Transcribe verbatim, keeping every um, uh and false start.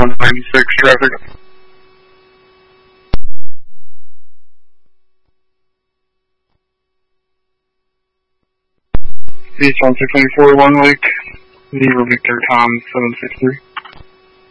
on ninety-six traffic. East on six ninety-four, Long Lake, Zero Victor Tom seven six three.